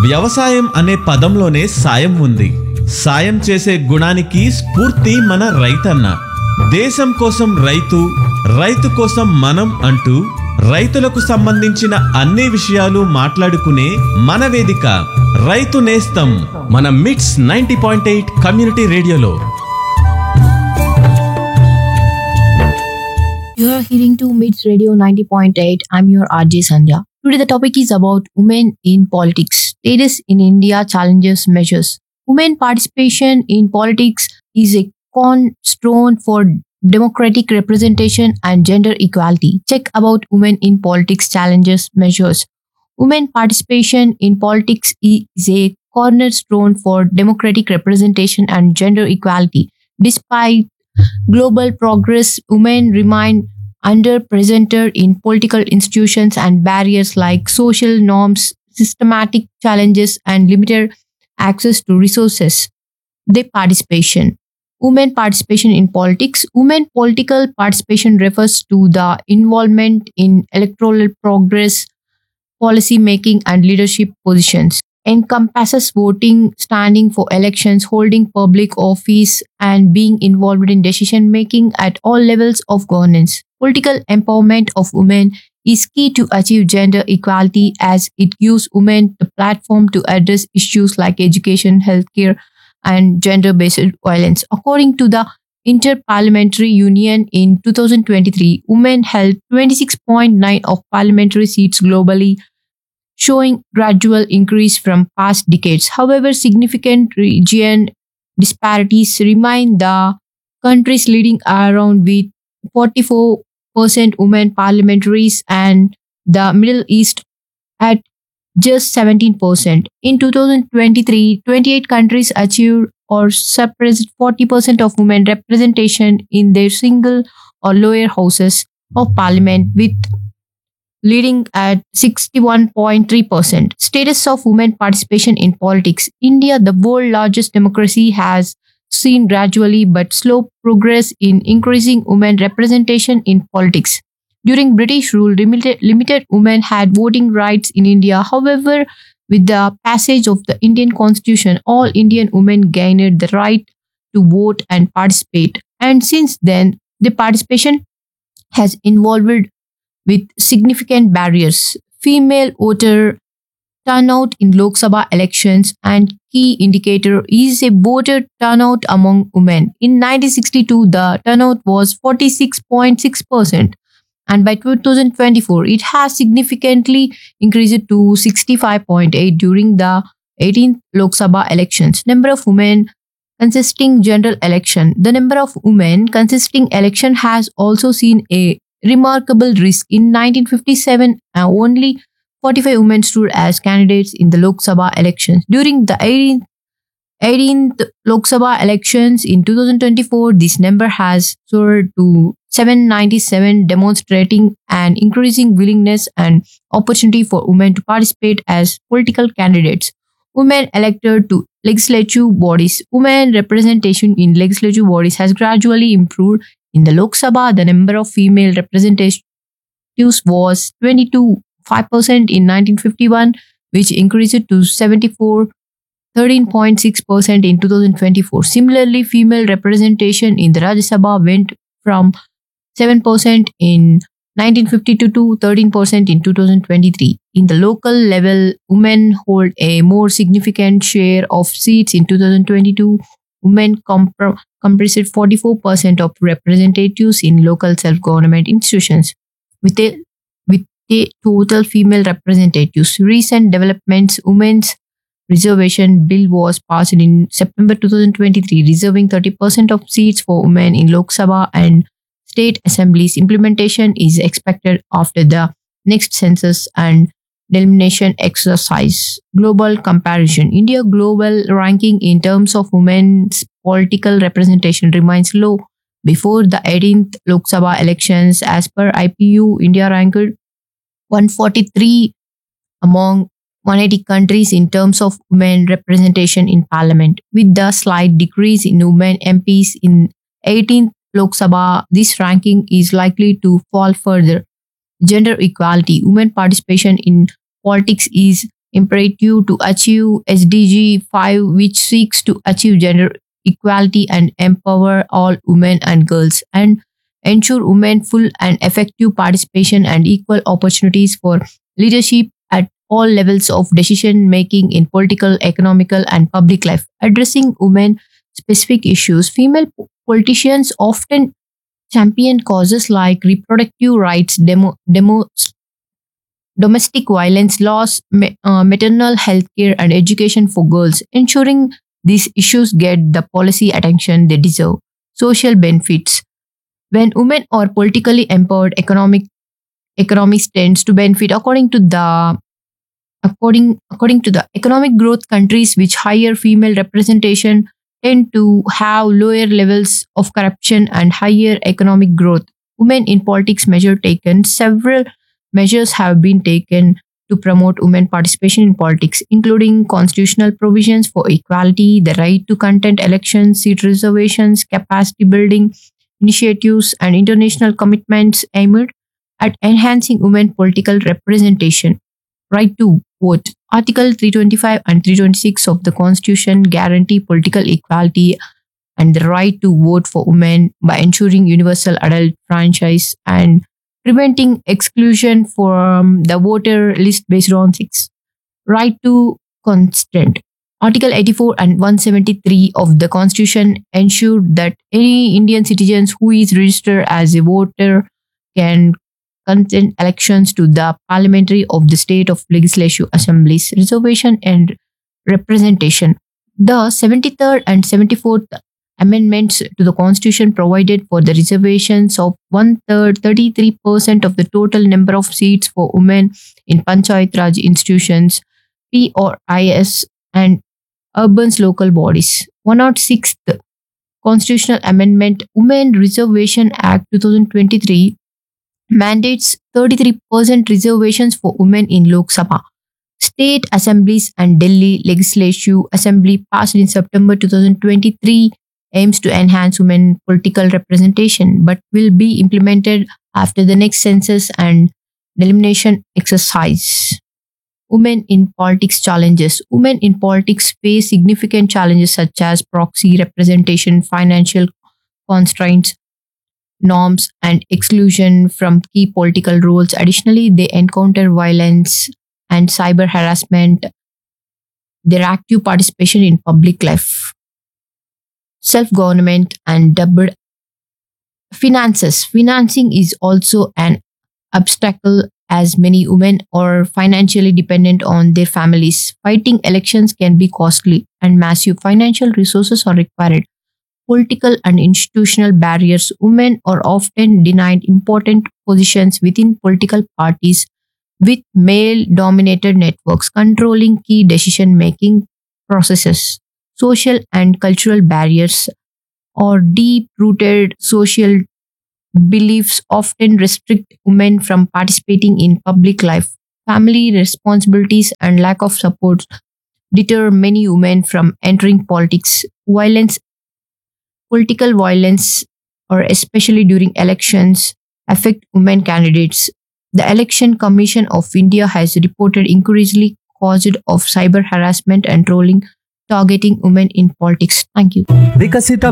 వ్యవసాయం అనే పదంలోనే సాయం ఉంది. సాయం చేసే గుణానికి స్ఫూర్తి మన రైతన్న. దేశం కోసం రైతు, రైతు కోసం మనం అంటూ రైతులకు సంబంధించిన అన్ని విషయాలు మాట్లాడుకునే మన వేదిక రైతు నేస్తం మన మిట్స్ 90.8 కమ్యూనిటీ రేడియోలో. You are hearing to Mids Radio 90.8. I'm your RJ Sandhya. Today the topic is about women in politics. Status in India, challenges, measures. Women participation in politics is a cornerstone for democratic representation and gender equality. Check about women in politics, challenges, measures. Women participation in politics is a cornerstone for democratic representation and gender equality. Despite global progress, women remain underrepresented in political institutions, and barriers like social norms, systematic challenges, and limited access to resources. Their participation. Women participation in politics. Women political participation refers to the involvement in electoral progress, policy making, and leadership positions. Encompasses voting, standing for elections, holding public office, and being involved in decision making at all levels of governance. Political empowerment of women is key to achieve gender equality, as it gives women the platform to address issues like education, healthcare, and gender-based violence. According to the Inter-Parliamentary Union in 2023, women held 26.9% of parliamentary seats globally, showing gradual increase from past decades. However, significant region disparities remain. The countries leading around with 44% women parliamentaries and the Middle East at just 17%. In 2023, 28 countries achieved or surpassed 40% of women representation in their single or lower houses of parliament, with leading at 61.3%. Status of women participation in politics. India, the world's largest democracy, has seen gradually but slow progress in increasing women representation in politics. During British rule, limited women had voting rights in India. However, with the passage of the Indian Constitution, all Indian women gained the right to vote and participate. And since then, the participation has evolved with significant barriers. Female voter turnout in Lok Sabha elections and key indicator is a voter turnout among women. In 1962, the turnout was 46.6%, and by 2024, it has significantly increased to 65.8% during the 18th Lok Sabha elections. Number of women consisting general election. The number of women consisting election has also seen a remarkable risk. In 1957, only 45 women stood as candidates in the Lok Sabha elections. During the 18th Lok Sabha elections in 2024, this number has soared to 797, demonstrating an increasing willingness and opportunity for women to participate as political candidates. Women elected to legislative bodies. Women representation in legislative bodies has gradually improved. In the Lok Sabha, the number of female representatives was 22.5% in 1951, which increased to 13.6% in 2024. Similarly, female representation in the Rajya Sabha went from 7% in 1952 to 13% in 2023. In the local level, women hold a more significant share of seats. In 2022, women comprised 44% of representatives in local self-government institutions, with a total female representatives. Recent developments. Women's reservation bill was passed in September 2023, reserving 30% of seats for women in Lok Sabha and state assemblies. Implementation is expected after the next census and delimitation exercise. Global comparison. India global ranking in terms of women's political representation remains low. Before the 18th Lok Sabha elections, as per IPU, India ranked 143 among 180 countries in terms of women representation in parliament. With the slight decrease in women MPs in 18th Lok Sabha, this ranking is likely to fall further. Gender equality. Women participation in politics is imperative to achieve SDG 5, which seeks to achieve gender equality and empower all women and girls, and ensure women full and effective participation and equal opportunities for leadership at all levels of decision making in political, economical, and public life. Addressing women specific issues, female politicians often champion causes like reproductive rights, domestic violence laws, maternal health care, and education for girls, ensuring these issues get the policy attention they deserve. Social benefits. When women are politically empowered, economy tends to benefit according to the economic growth. Countries which higher female representation tend to have lower levels of corruption and higher economic growth. Women in politics measure taken. Several measures have been taken to promote women participation in politics, including constitutional provisions for equality, the right to contest elections, seat reservations, capacity building initiatives, and international commitments aimed at enhancing women political representation. Right to vote. Article 325 and 326 of the Constitution guarantee political equality and the right to vote for women by ensuring universal adult franchise and preventing exclusion from the voter list based on sex. Right to consent. Article 84 and 173 of the Constitution ensure that any Indian citizens who is registered as a voter can contest elections to the parliamentary of the state of legislative assemblies, reservation and representation. The 73rd and 74th amendments to the Constitution provided for the reservations of one third, 33% of the total number of seats for women in Panchayat Raj institutions, PRIS, and urban local bodies. 106th Constitutional Amendment, Women Reservation Act 2023, mandates 33% reservations for women in Lok Sabha. State assemblies and Delhi Legislative Assembly passed in September 2023 aims to enhance women political representation but will be implemented after the next census and delimitation exercise. Women in politics challenges. Women in politics face significant challenges such as proxy representation, financial constraints, norms, and exclusion from key political roles. Additionally, they encounter violence and cyber harassment. Their active participation in public life, self-government, and double finances. Financing is also an obstacle as many women are financially dependent on their families. Fighting elections can be costly and massive financial resources are required. Political and institutional barriers. Women are often denied important positions within political parties with male dominated networks controlling key decision making processes. Social and cultural barriers or deep rooted social beliefs often restrict women from participating in public life. Family responsibilities and lack of support deter many women from entering politics. Political violence, or especially during elections, affect women candidates. The Election Commission of India has reported increasingly caused of cyber harassment and trolling targeting women in politics. Thank you. Viksit